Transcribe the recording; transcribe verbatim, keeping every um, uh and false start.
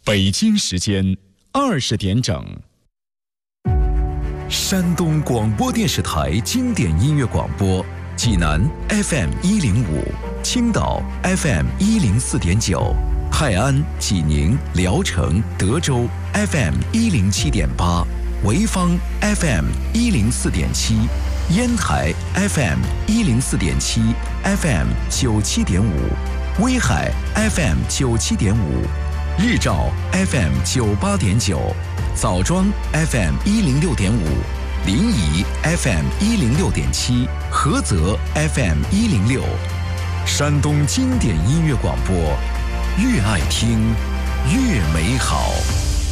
北京时间二十点整。 山东广播电视台经典音乐广播，济南 F M 一零五，青岛 F M 一零四点九，泰安、济宁、聊城、德州 F M 一零七点八，潍坊 F M 一零四点七，烟台 F M 一零四点七 ，F M 九七点五，威海 F M 九七点五，日照 F M 九八点九，枣庄 F M 一零六点五，临沂 F M 一零六点七，菏泽 F M 一零六。山东经典音乐广播，越爱听越美好。